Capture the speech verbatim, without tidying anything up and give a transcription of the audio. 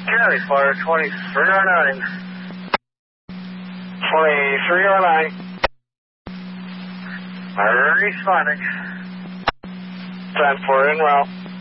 Carry for twenty-three oh nine. twenty-three oh nine. Responding. ten four en route.